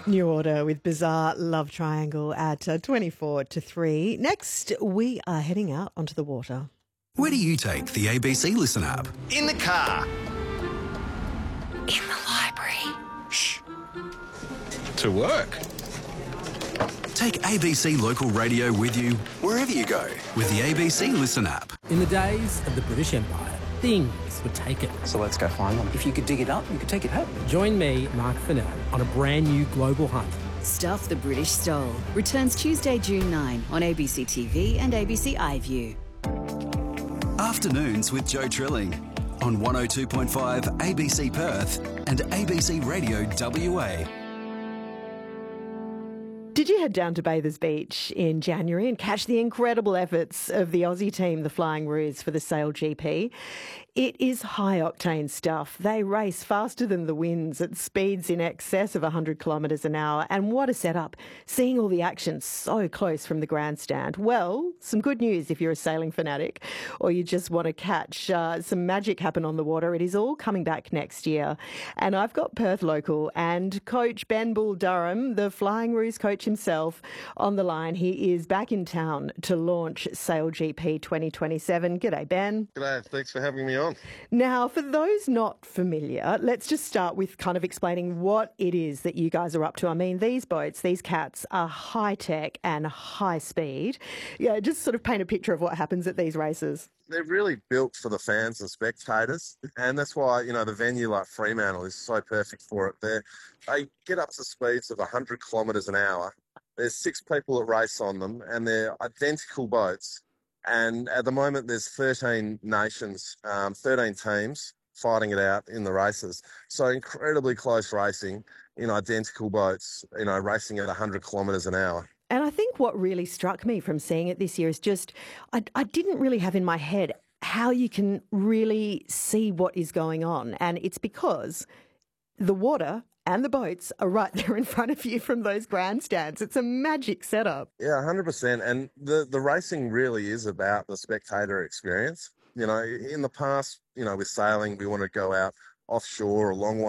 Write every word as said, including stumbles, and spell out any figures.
New Order with Bizarre Love Triangle at uh, twenty-four to three. Next, we are heading out onto the water. Where do you take the A B C Listen app? In the car. In the library. Shh. To work. Take A B C Local Radio with you wherever you go with the A B C Listen app. In the days of the British Empire, things were taken. So let's go find them. If you could dig it up, you could take it home. Join me, Mark Fennell, on a brand new global hunt. Stuff the British Stole returns Tuesday, June ninth on A B C T V and A B C iView. Afternoons with Joe Trilling on one oh two point five A B C Perth and A B C Radio W A. Did you head down to Bathers Beach in January and catch the incredible efforts of the Aussie team, the Flying Roos, for the Sail G P? It is high-octane stuff. They race faster than the winds at speeds in excess of one hundred kilometres an hour. And what a setup, seeing all the action so close from the grandstand. Well, some good news if you're a sailing fanatic or you just want to catch uh, some magic happen on the water. It is all coming back next year. And I've got Perth local and coach Ben Bull Durham, the Flying Roos coach himself, on the line. He is back in town to launch Sail G P twenty twenty-seven. G'day, Ben. G'day, thanks for having me on. Now, for those not familiar, let's just start with kind of explaining what it is that you guys are up to. I mean, these boats, these cats are high-tech and high-speed. Yeah, just sort of paint a picture of what happens at these races. They're really built for the fans and spectators, and that's why, you know, the venue like Fremantle is so perfect for it. They're, they get up to speeds of one hundred kilometres an hour. There's six people that race on them, and they're identical boats. And at the moment, there's thirteen nations, um, thirteen teams fighting it out in the races. So incredibly close racing in identical boats, you know, racing at one hundred kilometres an hour. And I think what really struck me from seeing it this year is just, I, I didn't really have in my head how you can really see what is going on. And it's because the water and the boats are right there in front of you from those grandstands. It's a magic setup. Yeah, one hundred percent. And the, the racing really is about the spectator experience. You know, in the past, you know, with sailing, we want to go out offshore a long way